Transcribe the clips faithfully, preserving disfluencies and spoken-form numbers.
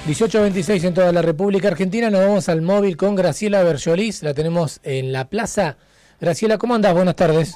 dieciocho veintiséis en toda la República Argentina. Nos vamos al móvil con Graciela Berjolis. La tenemos en la plaza. Graciela, ¿cómo andás? Buenas tardes.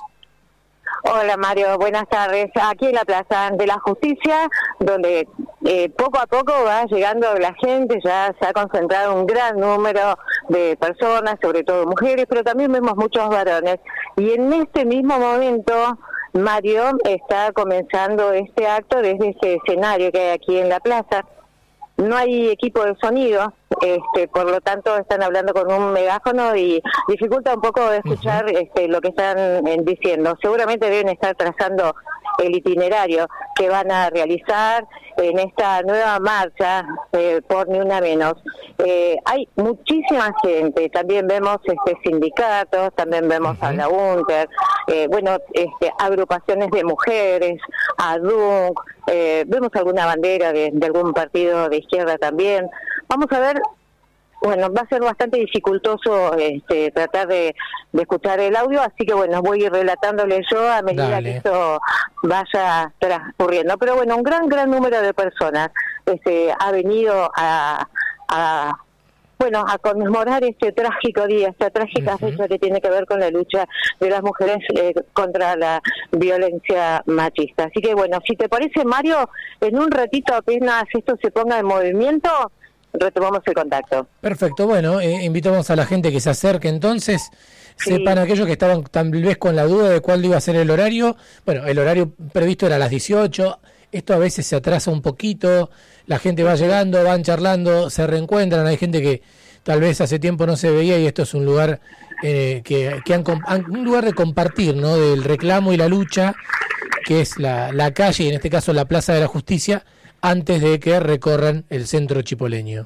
Hola Mario, buenas tardes. Aquí en la Plaza de la Justicia, donde eh, poco a poco va llegando la gente, ya se ha concentrado un gran número de personas, sobre todo mujeres, pero también vemos muchos varones. Y en este mismo momento, Mario, está comenzando este acto desde este escenario que hay aquí en la plaza. No hay equipo de sonido, este, por lo tanto están hablando con un megáfono y dificulta un poco escuchar uh-huh. este, lo que están eh, diciendo. Seguramente deben estar trazando el itinerario que van a realizar en esta nueva marcha eh, por Ni Una Menos. Eh, hay muchísima gente, también vemos este sindicatos, también vemos uh-huh. a la UNTER, eh, bueno, este, agrupaciones de mujeres, A D U C, eh, vemos alguna bandera de, de algún partido de izquierda también. Vamos a ver. Bueno, va a ser bastante dificultoso este, tratar de, de escuchar el audio, así que bueno, voy a ir relatándole yo a medida Dale. que esto vaya transcurriendo. Pero bueno, un gran, gran número de personas este, ha venido a, a, bueno, a conmemorar este trágico día, esta trágica uh-huh. fecha que tiene que ver con la lucha de las mujeres eh, contra la violencia machista. Así que bueno, si te parece, Mario, en un ratito apenas esto se ponga en movimiento, retomamos el contacto. Perfecto, bueno, eh, invitamos a la gente que se acerque entonces, sí. sepan aquellos que estaban tal vez con la duda de cuál iba a ser el horario. Bueno, el horario previsto era a las dieciocho, esto a veces se atrasa un poquito, la gente va llegando, van charlando, se reencuentran, hay gente que tal vez hace tiempo no se veía y esto es un lugar eh, que, que han, han, un lugar de compartir, ¿no? Del reclamo y la lucha, que es la, la calle, y en este caso la Plaza de la Justicia, antes de que recorran el centro chipoleño.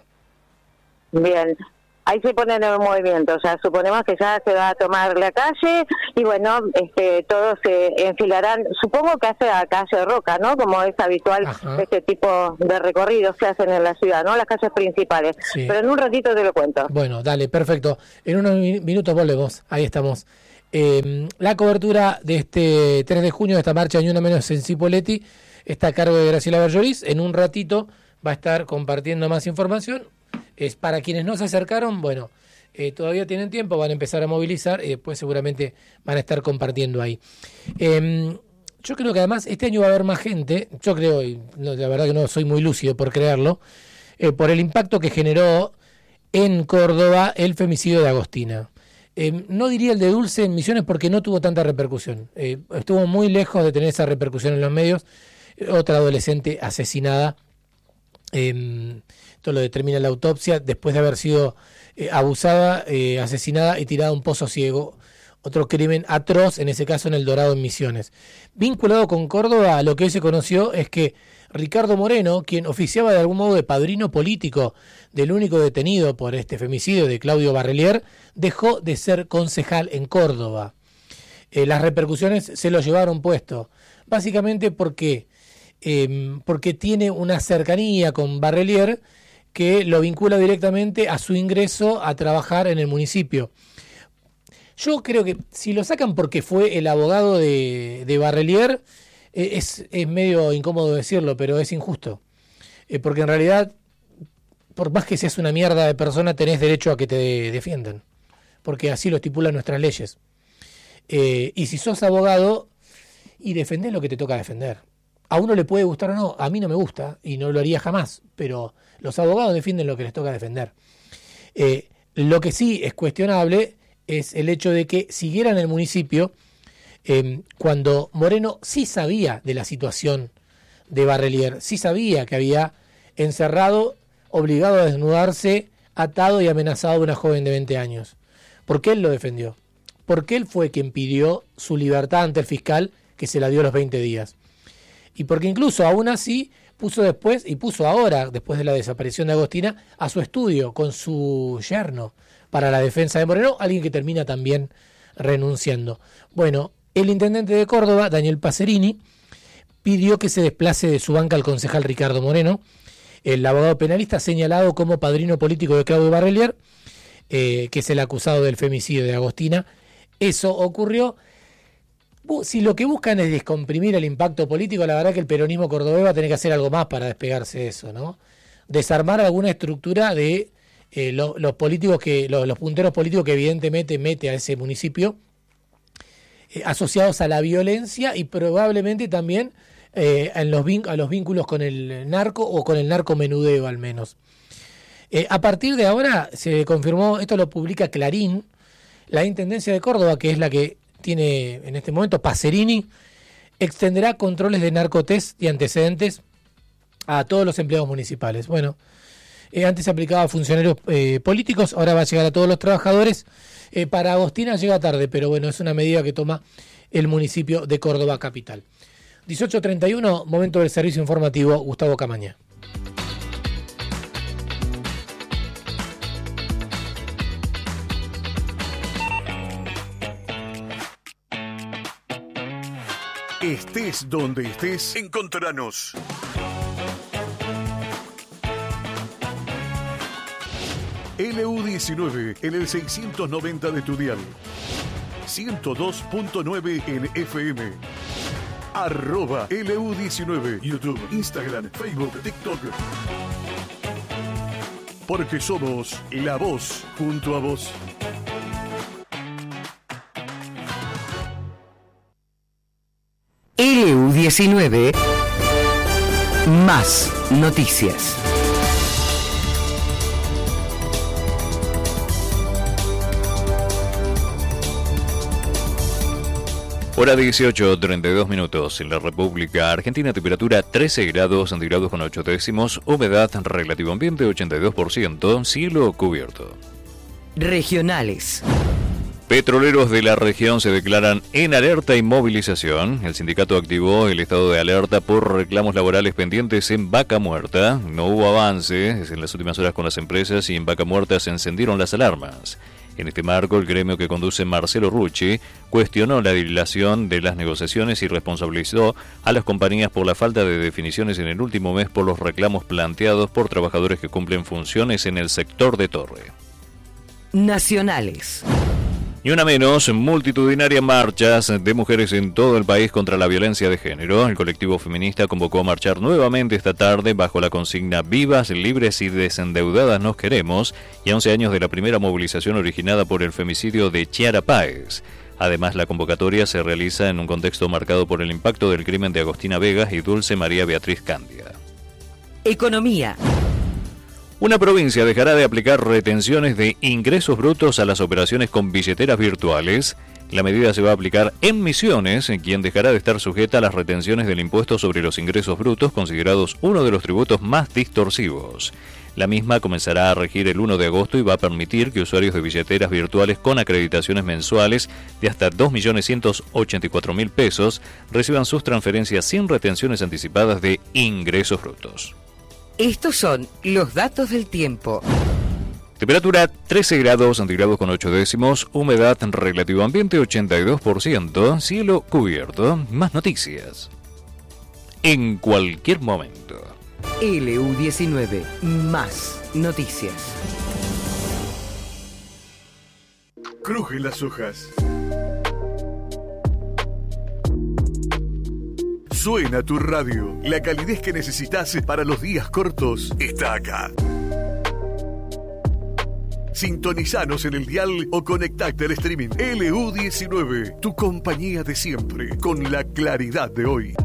Bien, ahí se ponen en movimiento, ya suponemos que ya se va a tomar la calle y bueno, este, todos se enfilarán, supongo que hace a calle Roca, ¿no? Como es habitual. Ajá. Este tipo de recorridos se hacen en la ciudad, ¿no? Las calles principales, sí. Pero en un ratito te lo cuento. Bueno, dale, perfecto. En unos minutos volvemos, ahí estamos. Eh, la cobertura de este tres de junio, de esta marcha Ni Una Menos en Cipolletti, está a cargo de Graciela Berjolis. En un ratito va a estar compartiendo más información. Es para quienes no se acercaron, bueno, eh, todavía tienen tiempo, van a empezar a movilizar y después seguramente van a estar compartiendo ahí. Eh, yo creo que además este año va a haber más gente, yo creo, y no, la verdad que no soy muy lúcido por creerlo, eh, por el impacto que generó en Córdoba el femicidio de Agostina. Eh, no diría el de Dulce en Misiones porque no tuvo tanta repercusión. Eh, estuvo muy lejos de tener esa repercusión en los medios. Otra adolescente asesinada, eh, esto lo determina la autopsia, después de haber sido eh, abusada, eh, asesinada y tirada a un pozo ciego. Otro crimen atroz, en ese caso en El Dorado, en Misiones. Vinculado con Córdoba, lo que hoy se conoció es que Ricardo Moreno, quien oficiaba de algún modo de padrino político del único detenido por este femicidio de Claudio Barrelier, dejó de ser concejal en Córdoba. Eh, las repercusiones se lo llevaron puesto, básicamente porque... Eh, porque tiene una cercanía con Barrelier que lo vincula directamente a su ingreso a trabajar en el municipio. Yo creo que si lo sacan porque fue el abogado de, de Barrelier, eh, es, es medio incómodo decirlo, pero es injusto. Eh, porque en realidad, por más que seas una mierda de persona, tenés derecho a que te defiendan. Porque así lo estipulan nuestras leyes. Eh, y si sos abogado, y defendés lo que te toca defender. A uno le puede gustar o no, a mí no me gusta y no lo haría jamás, pero los abogados defienden lo que les toca defender. Eh, lo que sí es cuestionable es el hecho de que siguieran el municipio eh, cuando Moreno sí sabía de la situación de Barrelier, sí sabía que había encerrado, obligado a desnudarse, atado y amenazado a una joven de veinte años. ¿Por qué él lo defendió? Porque él fue quien pidió su libertad ante el fiscal, que se la dio a los veinte días. Y porque incluso aún así puso después, y puso ahora, después de la desaparición de Agostina, a su estudio con su yerno para la defensa de Moreno, alguien que termina también renunciando. Bueno, el intendente de Córdoba, Daniel Pacerini, pidió que se desplace de su banca al concejal Ricardo Moreno, el abogado penalista señalado como padrino político de Claudio Barrelier, eh, que es el acusado del femicidio de Agostina. Eso ocurrió. Si lo que buscan es descomprimir el impacto político, la verdad que el peronismo cordobés va a tener que hacer algo más para despegarse de eso, ¿no? desarmar alguna estructura de eh, lo, los políticos que lo, los punteros políticos que evidentemente mete a ese municipio, eh, asociados a la violencia y probablemente también eh, en los vin- a los vínculos con el narco o con el narcomenudeo al menos. Eh, a partir de ahora se confirmó, esto lo publica Clarín, la Intendencia de Córdoba, que es la que tiene en este momento Pacerini, extenderá controles de narcotest y antecedentes a todos los empleados municipales. Bueno, eh, antes se aplicaba a funcionarios eh, políticos, ahora va a llegar a todos los trabajadores. Eh, para Agostina llega tarde, pero bueno, es una medida que toma el municipio de Córdoba capital. dieciocho treinta y uno, momento del servicio informativo, Gustavo Camaña. Estés donde estés, encontranos. L U diecinueve en el seiscientos noventa de tu dial. ciento dos punto nueve en F M. Arroba L U diecinueve. YouTube, Instagram, Facebook, TikTok. Porque somos la voz junto a vos. L U diecinueve más noticias. Hora dieciocho, treinta y dos minutos. En la República Argentina, temperatura trece grados centígrados con ocho décimos, humedad relativo ambiente ochenta y dos por ciento, cielo cubierto. Regionales. Petroleros de la región se declaran en alerta y movilización. El sindicato activó el estado de alerta por reclamos laborales pendientes en Vaca Muerta. No hubo avances en las últimas horas con las empresas y en Vaca Muerta se encendieron las alarmas. En este marco, el gremio que conduce Marcelo Rucci cuestionó la dilación de las negociaciones y responsabilizó a las compañías por la falta de definiciones en el último mes por los reclamos planteados por trabajadores que cumplen funciones en el sector de Torre. Nacionales. Y una menos, multitudinarias marchas de mujeres en todo el país contra la violencia de género. El colectivo feminista convocó a marchar nuevamente esta tarde bajo la consigna Vivas, libres y desendeudadas nos queremos, y a once años de la primera movilización originada por el femicidio de Chiara Páez. Además, la convocatoria se realiza en un contexto marcado por el impacto del crimen de Agostina Vegas y Dulce María Beatriz Cándia. Economía. Una provincia dejará de aplicar retenciones de ingresos brutos a las operaciones con billeteras virtuales. La medida se va a aplicar en Misiones, quien dejará de estar sujeta a las retenciones del impuesto sobre los ingresos brutos, considerados uno de los tributos más distorsivos. La misma comenzará a regir el primero de agosto y va a permitir que usuarios de billeteras virtuales con acreditaciones mensuales de hasta dos millones ciento ochenta y cuatro mil pesos reciban sus transferencias sin retenciones anticipadas de ingresos brutos. Estos son los datos del tiempo. Temperatura trece grados centígrados con ocho décimos, humedad relativo ambiente ochenta y dos por ciento, cielo cubierto. Más noticias en cualquier momento. L U diecinueve más noticias. Crujen las hojas. Suena tu radio. La calidez que necesitas para los días cortos está acá. Sintonizanos en el dial o conectate al streaming. L U diecinueve, tu compañía de siempre, con la claridad de hoy.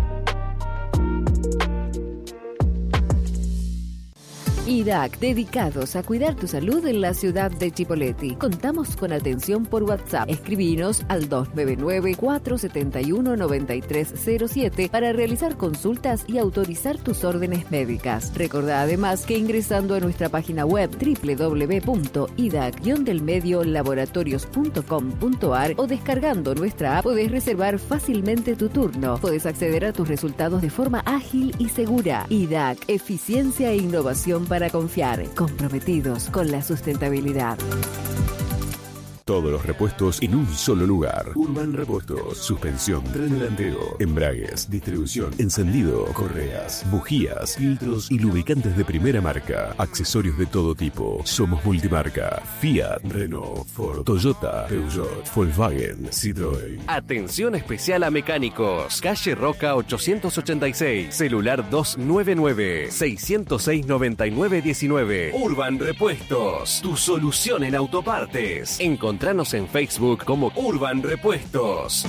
I D A C, dedicados a cuidar tu salud en la ciudad de Chipoleti. Contamos con atención por WhatsApp. Escribinos al dos nueve nueve, cuatro siete uno, nueve tres cero siete para realizar consultas y autorizar tus órdenes médicas. Recordá además que ingresando a nuestra página web doble u doble u doble u punto i d a c guion del medio laboratorios punto com punto a r o descargando nuestra app podés reservar fácilmente tu turno. Podés acceder a tus resultados de forma ágil y segura. I D A C, eficiencia e innovación para confiar, comprometidos con la sustentabilidad. Todos los repuestos en un solo lugar. Urban Repuestos. Suspensión, tren delantero, embragues, distribución, encendido, correas, bujías, filtros y lubricantes de primera marca. Accesorios de todo tipo. Somos multimarca. Fiat, Renault, Ford, Toyota, Peugeot, Volkswagen, Citroën. Atención especial a mecánicos. Calle Roca ochocientos ochenta y seis. Celular dos nueve nueve, seis cero seis, nueve nueve uno nueve. Urban Repuestos. Tu solución en autopartes. Encontranos en Facebook como Urban Repuestos.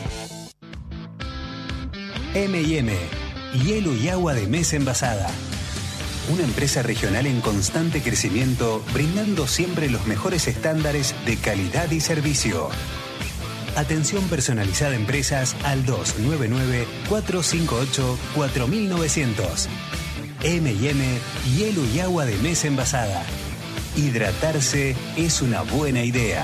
eme y eme, hielo y agua de mesa envasada. Una empresa regional en constante crecimiento, brindando siempre los mejores estándares de calidad y servicio. Atención personalizada a empresas al dos nueve nueve, cuatro cinco ocho, cuatro nueve cero cero. eme y eme, hielo y agua de mesa envasada. Hidratarse es una buena idea.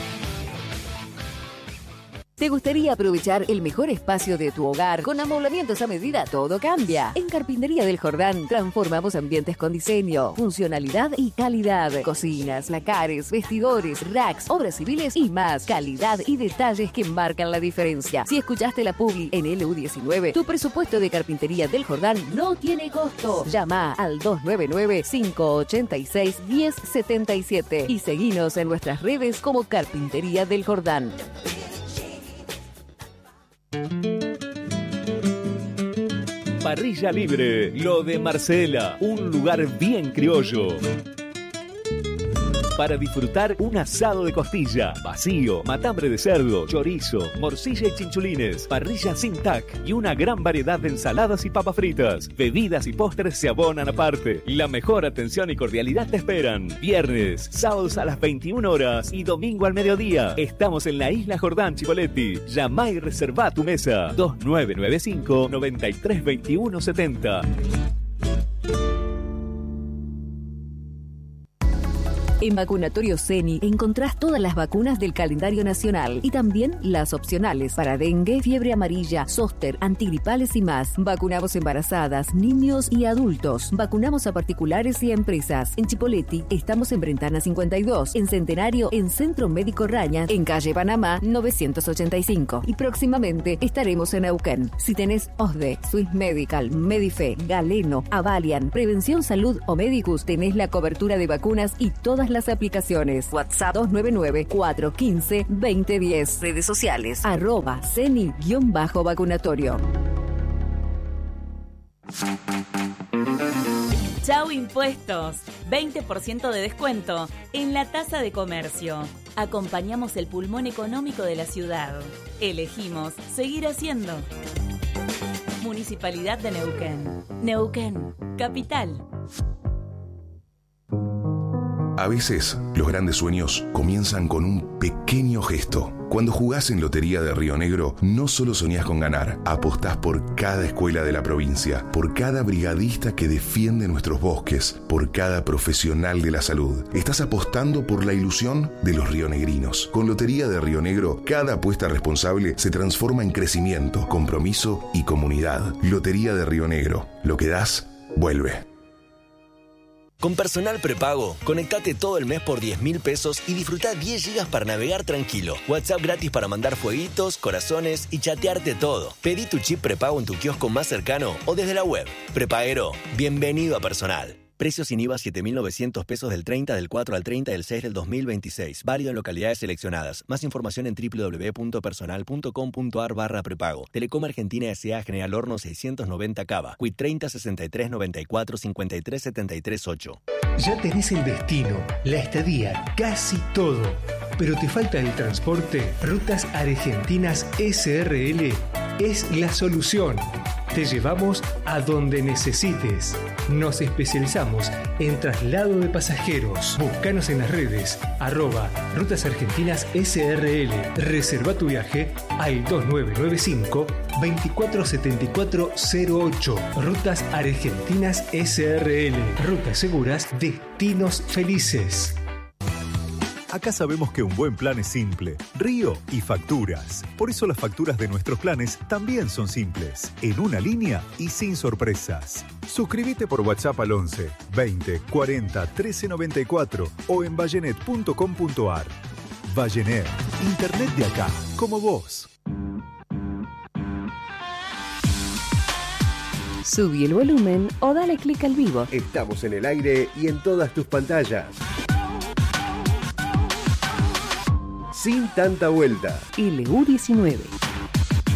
¿Te gustaría aprovechar el mejor espacio de tu hogar con amoblamientos a medida? Todo cambia. En Carpintería del Jordán transformamos ambientes con diseño, funcionalidad y calidad. Cocinas, lacares, vestidores, racks, obras civiles y más. Calidad y detalles que marcan la diferencia. Si escuchaste la publi en L U diecinueve, tu presupuesto de Carpintería del Jordán no tiene costo. Llama al dos nueve nueve, cinco ocho seis, uno cero siete siete y seguinos en nuestras redes como Carpintería del Jordán. Parrilla Libre, lo de Marcela, un lugar bien criollo. Para disfrutar un asado de costilla, vacío, matambre de cerdo, chorizo, morcilla y chinchulines, parrilla sin tac y una gran variedad de ensaladas y papas fritas. Bebidas y postres se abonan aparte. La mejor atención y cordialidad te esperan. Viernes, sábados a las veintiuna horas y domingo al mediodía. Estamos en la Isla Jordán, Chipoleti. Llama y reserva tu mesa. dos nueve nueve cinco, nueve tres dos uno siete cero. En Vacunatorio Ceni encontrás todas las vacunas del calendario nacional y también las opcionales para dengue, fiebre amarilla, zóster, antigripales y más. Vacunamos embarazadas, niños y adultos. Vacunamos a particulares y a empresas. En Chipoleti estamos en Brentana cincuenta y dos, en Centenario en Centro Médico Raña, en Calle Panamá novecientos ochenta y cinco y próximamente estaremos en Neuquén. Si tenés O S D E, Swiss Medical, Medife, Galeno, Avalian, Prevención Salud o Medicus, tenés la cobertura de vacunas y todas las aplicaciones. WhatsApp dos nueve nueve, cuatro uno cinco, dos cero uno cero. Redes sociales arroba ceni-vacunatorio. Chau Impuestos, veinte por ciento de descuento en la tasa de comercio. Acompañamos el pulmón económico de la ciudad. Elegimos seguir haciendo. Municipalidad de Neuquén. Neuquén, capital. A veces, los grandes sueños comienzan con un pequeño gesto. Cuando jugás en Lotería de Río Negro, no solo soñás con ganar, apostás por cada escuela de la provincia, por cada brigadista que defiende nuestros bosques, por cada profesional de la salud. Estás apostando por la ilusión de los rionegrinos. Con Lotería de Río Negro, cada apuesta responsable se transforma en crecimiento, compromiso y comunidad. Lotería de Río Negro. Lo que das, vuelve. Con Personal Prepago, conectate todo el mes por diez mil pesos y disfruta diez gigas para navegar tranquilo. WhatsApp gratis para mandar fueguitos, corazones y chatearte todo. Pedí tu chip prepago en tu kiosco más cercano o desde la web. Prepaguero, bienvenido a Personal. Precios sin I V A siete mil novecientos pesos del treinta del cuatro al treinta del seis del dos mil veintiséis. Válido en localidades seleccionadas. Más información en doble u doble u doble u punto personal punto com punto a r barra prepago. Telecom Argentina S A General Horno seiscientos noventa Cava. Quit treinta, sesenta y tres, noventa y cuatro, cincuenta y tres, setenta y tres, ocho. Ya tenés el destino, la estadía, casi todo. Pero te falta el transporte. Rutas Argentinas S R L es la solución. Te llevamos a donde necesites. Nos especializamos en traslado de pasajeros. Búscanos en las redes, arroba Rutas Argentinas S R L. Reserva tu viaje al dos nueve nueve cinco, veinticuatro setenta y cuatro cero ocho. Rutas Argentinas S R L. Rutas seguras, destinos felices. Acá sabemos que un buen plan es simple, río y facturas. Por eso las facturas de nuestros planes también son simples, en una línea y sin sorpresas. Suscríbete por WhatsApp al once, veinte, cuarenta, trece noventa y cuatro o en vallenet punto com punto a r. Vallener, internet de acá, como vos. Subí el volumen o dale clic al vivo. Estamos en el aire y en todas tus pantallas. Sin tanta vuelta. L U diecinueve.